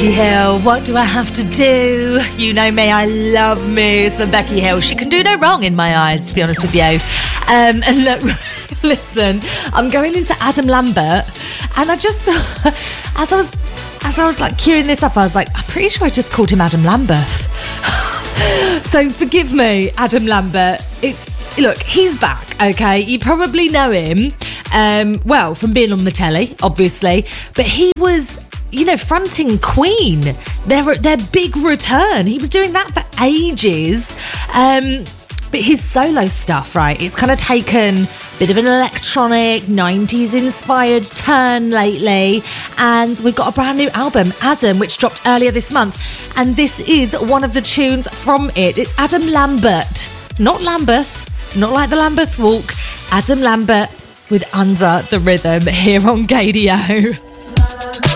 Becky Hill, what do I have to do? You know me, I love me some Becky Hill. She can do no wrong in my eyes, to be honest with you. And look, listen, I'm going into Adam Lambert, and I just, as I was like queuing this up, I was like, I'm pretty sure I just called him Adam Lambeth. So forgive me, Adam Lambert. Look, he's back, okay? You probably know him, well, from being on the telly, obviously, but he was, fronting Queen, their big return. He was doing that for ages. But his solo stuff, right, it's kind of taken a bit of an electronic, 90s inspired turn lately. And we've got a brand new album, Adam, which dropped earlier this month. And this is one of the tunes from it. It's Adam Lambert, not Lambeth, not like the Lambeth Walk. Adam Lambert with Under the Rhythm here on Gaydio.